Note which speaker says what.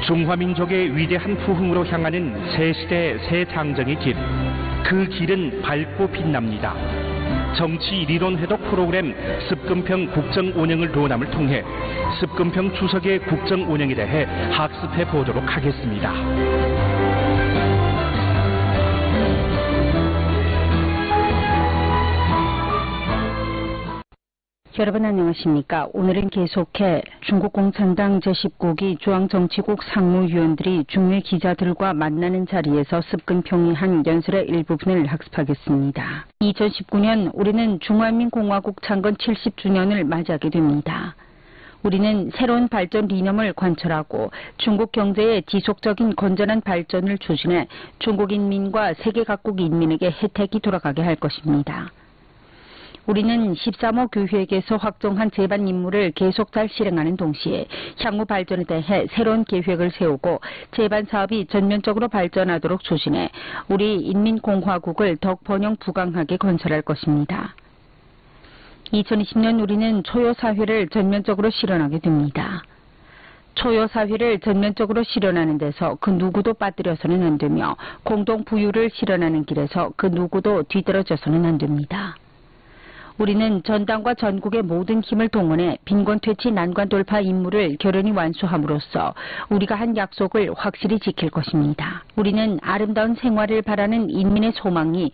Speaker 1: 중화민족의 위대한 부흥으로 향하는 새 시대 새 장정의 길. 그 길은 밝고 빛납니다. 정치 리론 회독 프로그램 습근평 국정 운영을 도남을 통해 습근평 주석의 국정 운영에 대해 학습해 보도록 하겠습니다.
Speaker 2: 여러분 안녕하십니까? 오늘은 계속해 중국 공산당 제19기 중앙정치국 상무위원들이 중외 기자들과 만나는 자리에서 습근평이 한 연설의 일부분을 학습하겠습니다. 2019년 우리는 중화민공화국 창건 70주년을 맞이하게 됩니다. 우리는 새로운 발전 이념을 관철하고 중국 경제의 지속적인 건전한 발전을 추진해 중국 인민과 세계 각국 인민에게 혜택이 돌아가게 할 것입니다. 우리는 13호 교획에서 확정한 제반 임무를 계속 잘 실행하는 동시에 향후 발전에 대해 새로운 계획을 세우고 제반 사업이 전면적으로 발전하도록 추진해 우리 인민공화국을 더욱 번영 부강하게 건설할 것입니다. 2020년 우리는 초효사회를 전면적으로 실현하게 됩니다. 초효사회를 전면적으로 실현하는 데서 그 누구도 빠뜨려서는 안 되며 공동부유를 실현하는 길에서 그 누구도 뒤떨어져서는 안 됩니다. 우리는 전당과 전국의 모든 힘을 동원해 빈곤퇴치 난관 돌파 임무를 결연히 완수함으로써 우리가 한 약속을 확실히 지킬 것입니다. 우리는 아름다운 생활을 바라는 인민의 소망이